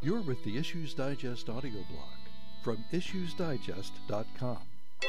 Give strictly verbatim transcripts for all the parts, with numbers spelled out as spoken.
You're with the Issues Digest audio blog from issues digest dot com.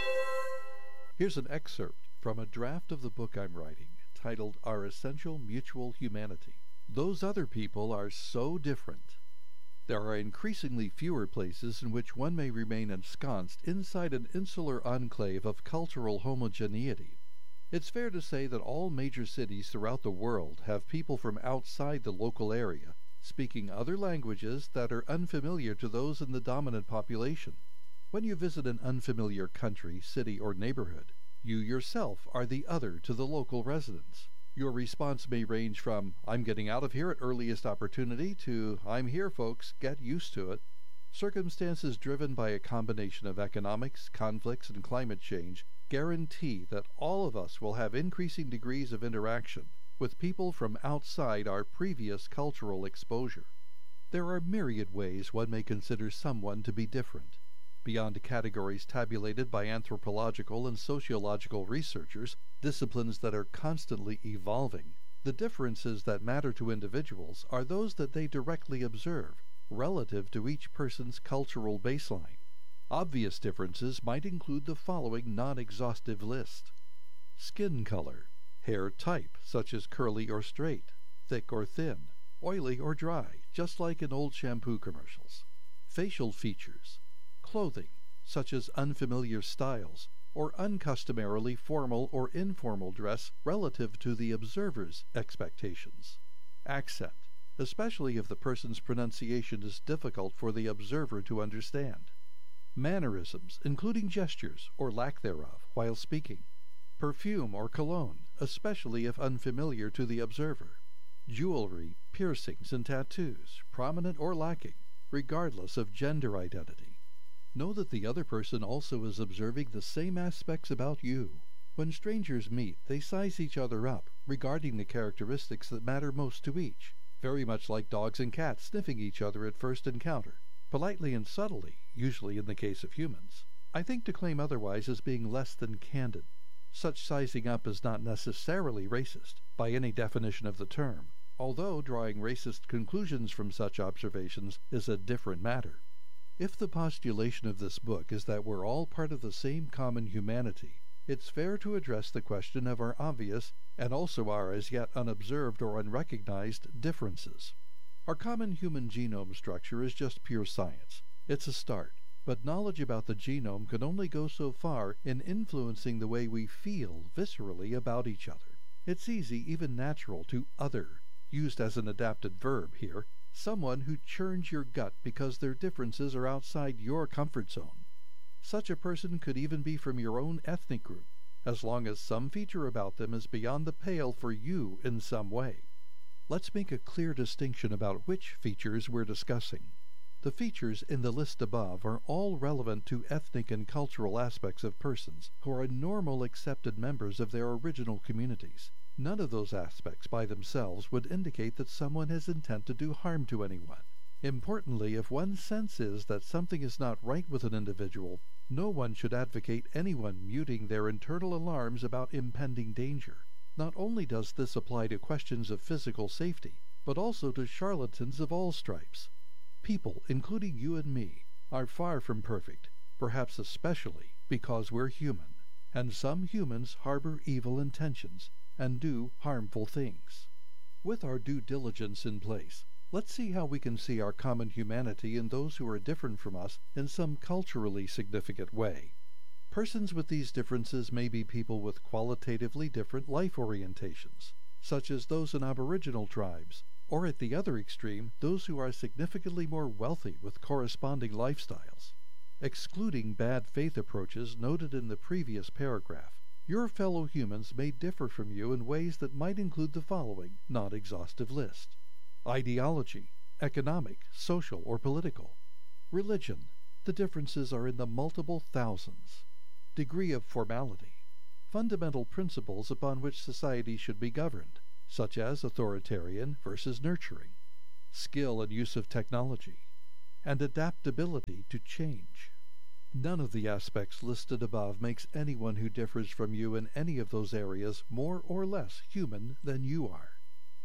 Here's an excerpt from a draft of the book I'm writing titled Our Essential Mutual Humanity. Those other people are so different. There are increasingly fewer places in which one may remain ensconced inside an insular enclave of cultural homogeneity. It's fair to say that all major cities throughout the world have people from outside the local area speaking other languages that are unfamiliar to those in the dominant population. When you visit an unfamiliar country, city, or neighborhood, you yourself are the other to the local residents. Your response may range from, "I'm getting out of here at earliest opportunity," to, "I'm here, folks, get used to it." Circumstances driven by a combination of economics, conflicts, and climate change guarantee that all of us will have increasing degrees of interaction with people from outside our previous cultural exposure. There are myriad ways one may consider someone to be different. Beyond categories tabulated by anthropological and sociological researchers, disciplines that are constantly evolving, the differences that matter to individuals are those that they directly observe, relative to each person's cultural baseline. Obvious differences might include the following non-exhaustive list. Skin color, hair type, such as curly or straight, thick or thin, oily or dry, just like in old shampoo commercials. Facial features, clothing, such as unfamiliar styles, or uncustomarily formal or informal dress relative to the observer's expectations. Accent, especially if the person's pronunciation is difficult for the observer to understand. Mannerisms, including gestures, or lack thereof, while speaking. Perfume or cologne, especially if unfamiliar to the observer. Jewelry, piercings, and tattoos, prominent or lacking, regardless of gender identity. Know that the other person also is observing the same aspects about you. When strangers meet, they size each other up, regarding the characteristics that matter most to each, very much like dogs and cats sniffing each other at first encounter, politely and subtly, usually in the case of humans. I think to claim otherwise is being less than candid. Such sizing up is not necessarily racist, by any definition of the term, although drawing racist conclusions from such observations is a different matter. If the postulation of this book is that we're all part of the same common humanity, it's fair to address the question of our obvious, and also our as yet unobserved or unrecognized, differences. Our common human genome structure is just pure science. It's a start. But knowledge about the genome can only go so far in influencing the way we feel viscerally about each other. It's easy, even natural, to other, used as an adapted verb here, someone who churns your gut because their differences are outside your comfort zone. Such a person could even be from your own ethnic group, as long as some feature about them is beyond the pale for you in some way. Let's make a clear distinction about which features we're discussing. The features in the list above are all relevant to ethnic and cultural aspects of persons who are normal accepted members of their original communities. None of those aspects by themselves would indicate that someone has intent to do harm to anyone. Importantly, if one's sense is that something is not right with an individual, no one should advocate anyone muting their internal alarms about impending danger. Not only does this apply to questions of physical safety, but also to charlatans of all stripes. People, including you and me, are far from perfect, perhaps especially because we're human, and some humans harbor evil intentions and do harmful things. With our due diligence in place, let's see how we can see our common humanity in those who are different from us in some culturally significant way. Persons with these differences may be people with qualitatively different life orientations, such as those in Aboriginal tribes, or at the other extreme, those who are significantly more wealthy with corresponding lifestyles. Excluding bad faith approaches noted in the previous paragraph, your fellow humans may differ from you in ways that might include the following non-exhaustive list. Ideology, economic, social, or political. Religion, the differences are in the multiple thousands. Degree of formality. Fundamental principles upon which society should be governed, such as authoritarian versus nurturing, skill and use of technology, and adaptability to change. None of the aspects listed above makes anyone who differs from you in any of those areas more or less human than you are.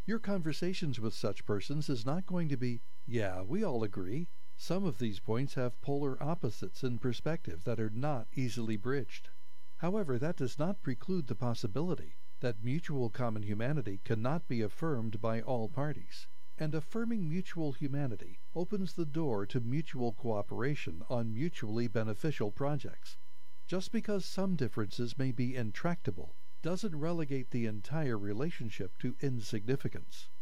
Your conversations with such persons is not going to be, yeah, we all agree. Some of these points have polar opposites in perspective that are not easily bridged. However, that does not preclude the possibility that mutual common humanity cannot be affirmed by all parties, and affirming mutual humanity opens the door to mutual cooperation on mutually beneficial projects. Just because some differences may be intractable doesn't relegate the entire relationship to insignificance.